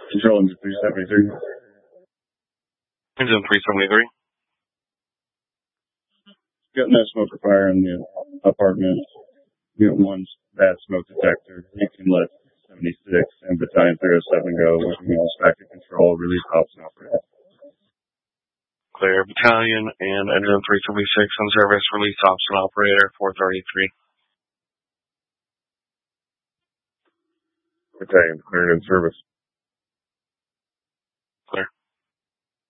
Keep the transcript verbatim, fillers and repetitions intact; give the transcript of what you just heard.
Control engine three seventy-three. Engine three seventy-three. Got no smoke or fire in the apartment. Unit one's bad smoke detector. You can let seventy-six and Battalion three oh seven go. We can dispatch to control, release ops and operator. Clear. Battalion and Engine three seventy-six on service, release ops and operator four thirty-three. Battalion cleared in service.